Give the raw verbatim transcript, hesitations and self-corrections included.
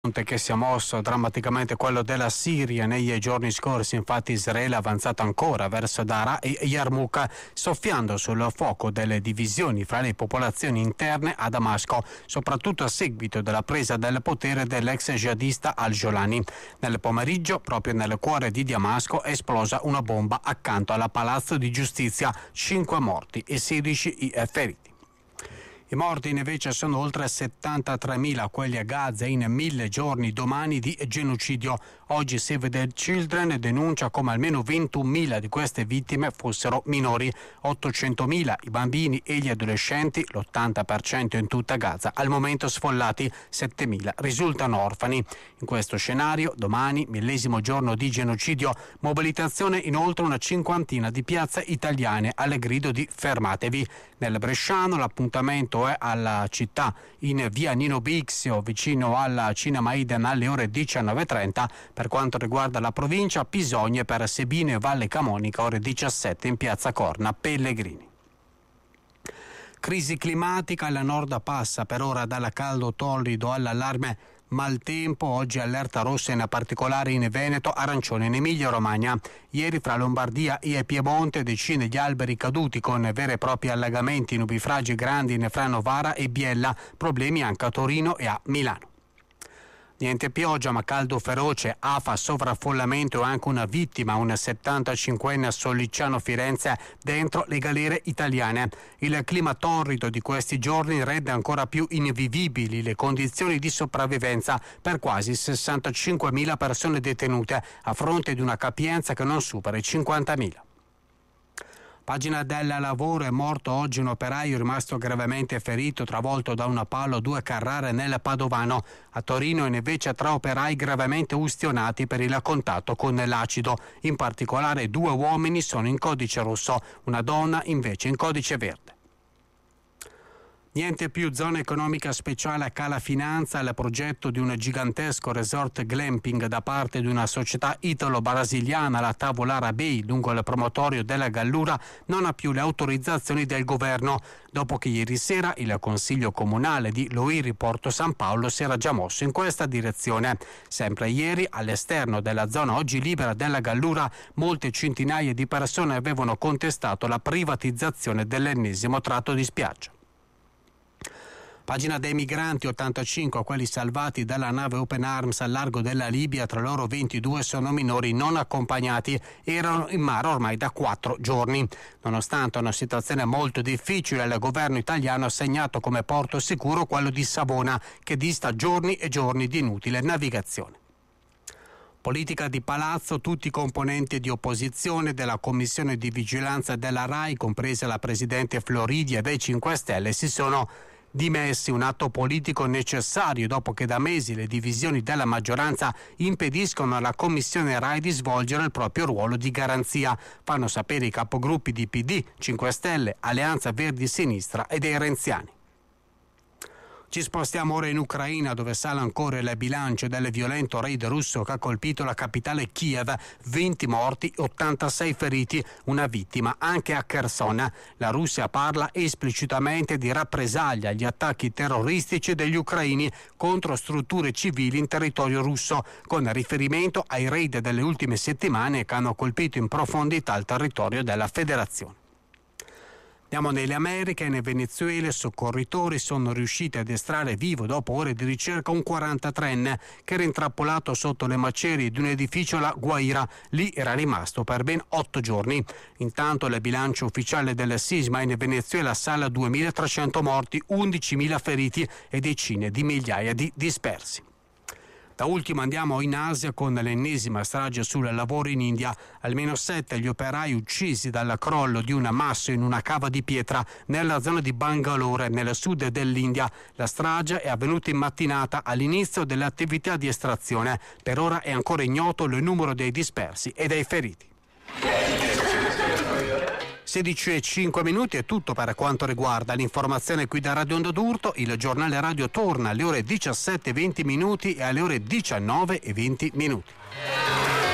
che si è mosso drammaticamente quello della Siria nei giorni scorsi. Infatti Israele è avanzato ancora verso Dara e Yarmouk, soffiando sul fuoco delle divisioni fra le popolazioni interne a Damasco, soprattutto a seguito della presa del potere dell'ex jihadista al-Jolani. Nel pomeriggio, proprio nel cuore di Damasco, è esplosa una bomba accanto al Palazzo di Giustizia, cinque morti e sedici i feriti. I morti invece sono oltre settantatremila, quelli a Gaza in mille giorni domani di genocidio. Oggi Save the Children denuncia come almeno ventunomila di queste vittime fossero minori, ottocentomila i bambini e gli adolescenti, l'ottanta per cento in tutta Gaza. Al momento sfollati, settemila risultano orfani. In questo scenario, domani, millesimo giorno di genocidio, mobilitazione in oltre una cinquantina di piazze italiane alle grido di fermatevi. Nel Bresciano l'appuntamento è alla città in via Nino Bixio, vicino alla Cinema Eden, alle ore diciannove e trenta. Per quanto riguarda la provincia, Pisogne per Sebino e Valle Camonica, ore diciassette in piazza Corna Pellegrini. Crisi climatica, la Nord passa per ora dal caldo torrido all'allarme maltempo. Oggi allerta rossa in particolare in Veneto, arancione in Emilia-Romagna. Ieri fra Lombardia e Piemonte decine di alberi caduti con veri e propri allagamenti, nubifragi grandi fra Novara e Biella, problemi anche a Torino e a Milano. Niente pioggia ma caldo feroce, afa, sovraffollamento e anche una vittima, un settantacinquenne a Sollicciano Firenze, dentro le galere italiane. Il clima torrido di questi giorni rende ancora più invivibili le condizioni di sopravvivenza per quasi sessantacinquemila persone detenute, a fronte di una capienza che non supera i cinquantamila. Pagina del lavoro, è morto oggi un operaio rimasto gravemente ferito, travolto da una palla o due Carrare nel Padovano. A Torino invece tre operai gravemente ustionati per il contatto con l'acido. In particolare due uomini sono in codice rosso, una donna invece in codice verde. Niente più zona economica speciale a Cala Finanza, il progetto di un gigantesco resort glamping da parte di una società italo-brasiliana, la Tavolara Bay, lungo il promontorio della Gallura, non ha più le autorizzazioni del governo, dopo che ieri sera il Consiglio Comunale di Loiri Porto San Paolo si era già mosso in questa direzione. Sempre ieri, all'esterno della zona oggi libera della Gallura, molte centinaia di persone avevano contestato la privatizzazione dell'ennesimo tratto di spiaggia. Pagina dei migranti, ottantacinque quelli salvati dalla nave Open Arms al largo della Libia, tra loro ventidue sono minori non accompagnati, erano in mare ormai da quattro giorni. Nonostante una situazione molto difficile, il governo italiano ha segnato come porto sicuro quello di Savona, che dista giorni e giorni di inutile navigazione. Politica di palazzo, tutti i componenti di opposizione della commissione di vigilanza della RAI, compresa la presidente Floridia dei cinque Stelle, si sono dimessi, un atto politico necessario dopo che da mesi le divisioni della maggioranza impediscono alla commissione RAI di svolgere il proprio ruolo di garanzia, fanno sapere i capogruppi di P D, cinque Stelle, Alleanza Verdi Sinistra e dei renziani. Ci spostiamo ora in Ucraina, dove sale ancora il bilancio del violento raid russo che ha colpito la capitale Kiev, venti morti, ottantasei feriti, una vittima anche a Kherson. La Russia parla esplicitamente di rappresaglia agli attacchi terroristici degli ucraini contro strutture civili in territorio russo, con riferimento ai raid delle ultime settimane che hanno colpito in profondità il territorio della Federazione. Andiamo nelle Americhe. Nel Venezuela soccorritori sono riusciti ad estrarre vivo dopo ore di ricerca un quarantatreenne che era intrappolato sotto le macerie di un edificio alla Guaira. Lì era rimasto per ben otto giorni. Intanto il bilancio ufficiale del sisma in Venezuela sale a duemilatrecento morti, undicimila feriti e decine di migliaia di dispersi. Da ultimo andiamo in Asia con l'ennesima strage sul lavoro in India. Almeno sette gli operai uccisi dal crollo di un ammasso in una cava di pietra nella zona di Bangalore, nel sud dell'India. La strage è avvenuta in mattinata all'inizio delle attività di estrazione. Per ora è ancora ignoto il numero dei dispersi e dei feriti. sedici e cinque minuti è tutto per quanto riguarda l'informazione qui da Radio Onda d'Urto. Il giornale radio torna alle ore diciassette e venti minuti e alle ore diciannove e venti minuti.